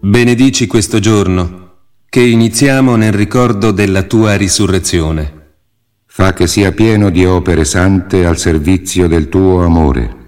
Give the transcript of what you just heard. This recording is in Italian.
benedici questo giorno, che iniziamo nel ricordo della tua risurrezione. Fa che sia pieno di opere sante al servizio del tuo amore.